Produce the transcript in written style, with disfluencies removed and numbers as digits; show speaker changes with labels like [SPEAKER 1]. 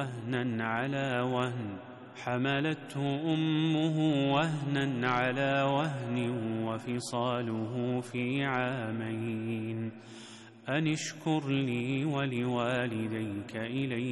[SPEAKER 1] وهنا على وهن، حملته أمه وهنا على وهن، وفصاله في عامين. أن اشكر لي ولوالديك إلي